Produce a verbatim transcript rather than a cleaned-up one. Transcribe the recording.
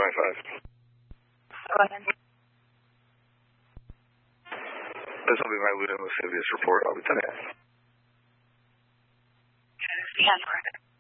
twenty-five. Go ahead. This will be my Luna Lascivious report. I'll be ten. ten.